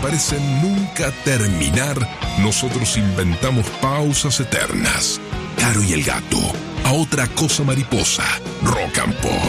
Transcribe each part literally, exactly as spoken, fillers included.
parecen nunca terminar, nosotros inventamos pausas eternas. Caro y el Gato, a otra cosa mariposa, Rock and Pop.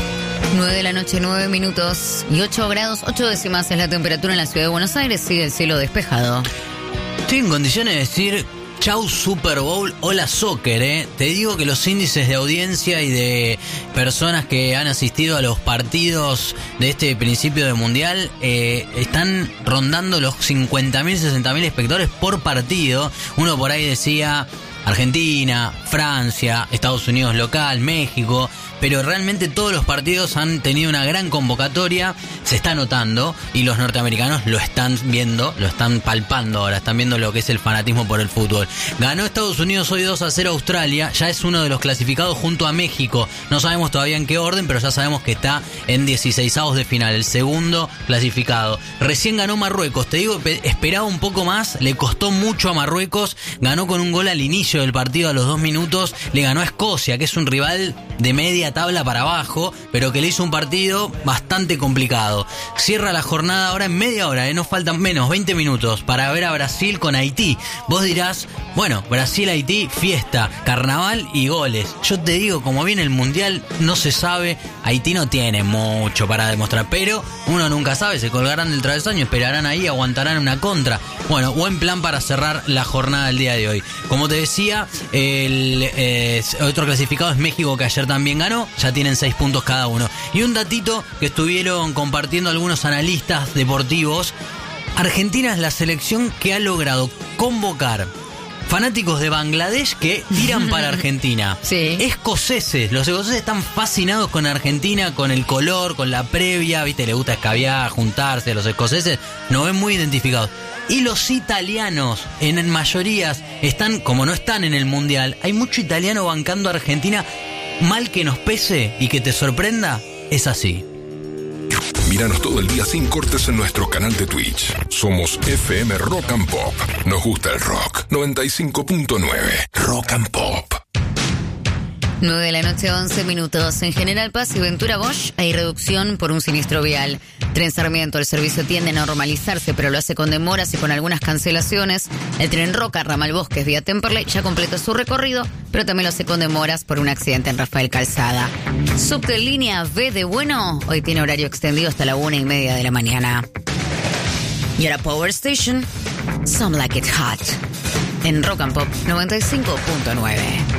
nueve de la noche, nueve minutos y ocho grados, ocho décimas es la temperatura en la ciudad de Buenos Aires. Sigue el cielo despejado. Estoy en condiciones de decir chau Super Bowl, hola soccer, ¿eh? Te digo que los índices de audiencia y de personas que han asistido a los partidos de este principio de mundial eh, están rondando los cincuenta mil, sesenta mil espectadores por partido. Uno por ahí decía Argentina, Francia, Estados Unidos local, México, pero realmente todos los partidos han tenido una gran convocatoria, se está notando y los norteamericanos lo están viendo, lo están palpando ahora, están viendo lo que es el fanatismo por el fútbol. Ganó Estados Unidos hoy dos a cero a Australia, ya es uno de los clasificados junto a México, no sabemos todavía en qué orden, pero ya sabemos que está en dieciseisavos de final, el segundo clasificado. Recién ganó Marruecos, te digo, esperaba un poco más, le costó mucho a Marruecos, ganó con un gol al inicio del partido a los dos minutos, le ganó a Escocia, que es un rival de media tabla para abajo, pero que le hizo un partido bastante complicado. Cierra la jornada ahora en media hora, ¿eh? Nos faltan menos, veinte minutos para ver a Brasil con Haití. Vos dirás, bueno, Brasil-Haití, fiesta, carnaval y goles. Yo te digo, como viene el Mundial, no se sabe, Haití no tiene mucho para demostrar, pero uno nunca sabe, se colgarán del travesaño, esperarán ahí, aguantarán una contra. Bueno, buen plan para cerrar la jornada del día de hoy. Como te decía, el eh, otro clasificado es México, que ayer también ganó, ya tienen seis puntos cada uno. Y un datito que estuvieron compartiendo algunos analistas deportivos: Argentina es la selección que ha logrado convocar fanáticos de Bangladesh que tiran para Argentina. Sí. Escoceses, los escoceses están fascinados con Argentina, con el color, con la previa, viste, le gusta escabiar, juntarse, los escoceses nos ven muy identificados. Y los italianos, en mayorías, están, como no están en el Mundial, hay mucho italiano bancando a Argentina. Mal que nos pese y que te sorprenda, es así. Míranos todo el día sin cortes en nuestro canal de Twitch. Somos F M Rock and Pop. Nos gusta el rock. noventa y cinco punto nueve Rock and Pop. nueve de la noche, once minutos. En General Paz y Ventura Bosch hay reducción por un siniestro vial. Tren Sarmiento, el servicio tiende a normalizarse, pero lo hace con demoras y con algunas cancelaciones. El tren Roca, ramal Bosques, vía Temperley, ya completó su recorrido, pero también lo hace con demoras por un accidente en Rafael Calzada. Subte línea B de Bueno, hoy tiene horario extendido hasta la una y media de la mañana. Y ahora Power Station, Some Like It Hot, en Rock and Pop noventa y cinco punto nueve.